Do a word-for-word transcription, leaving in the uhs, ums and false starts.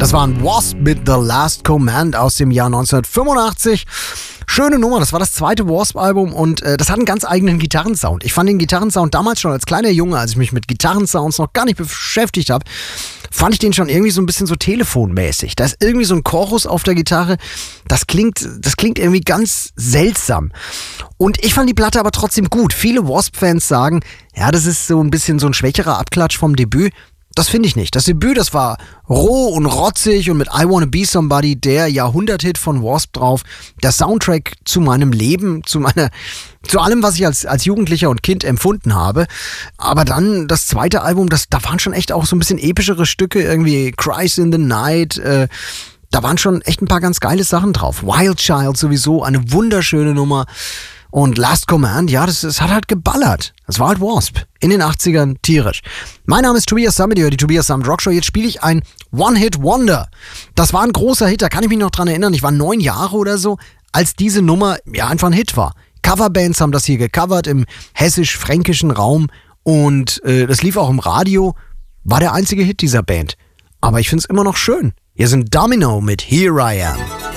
Das waren Wasp mit The Last Command aus dem Jahr neunzehnhundertfünfundachtzig. Schöne Nummer, das war das zweite Wasp-Album und äh, das hat einen ganz eigenen Gitarrensound. Ich fand den Gitarrensound damals schon als kleiner Junge, als ich mich mit Gitarrensounds noch gar nicht beschäftigt habe, fand ich den schon irgendwie so ein bisschen so telefonmäßig. Da ist irgendwie so ein Chorus auf der Gitarre, das klingt, das klingt irgendwie ganz seltsam. Und ich fand die Platte aber trotzdem gut. Viele Wasp-Fans sagen, ja, das ist so ein bisschen so ein schwächerer Abklatsch vom Debüt. Das finde ich nicht. Das Debüt, das war roh und rotzig und mit I Wanna Be Somebody, der Jahrhunderthit von Wasp drauf. Der Soundtrack zu meinem Leben, zu meiner, zu allem, was ich als, als Jugendlicher und Kind empfunden habe. Aber dann das zweite Album, das, da waren schon echt auch so ein bisschen epischere Stücke, irgendwie Cries in the Night, äh, da waren schon echt ein paar ganz geile Sachen drauf. Wild Child sowieso, eine wunderschöne Nummer. Und Last Command, ja, das, das hat halt geballert. Das war halt Wasp. In den achtzigern tierisch. Mein Name ist Tobias Sammet, ihr hört die Tobias Sammet Rock Show. Jetzt spiele ich ein One-Hit-Wonder. Das war ein großer Hit, da kann ich mich noch dran erinnern. Ich war neun Jahre oder so, als diese Nummer ja einfach ein Hit war. Coverbands haben das hier gecovert im hessisch-fränkischen Raum. Und äh, das lief auch im Radio. War der einzige Hit dieser Band. Aber ich finde es immer noch schön. Hier sind Domino mit Here I Am.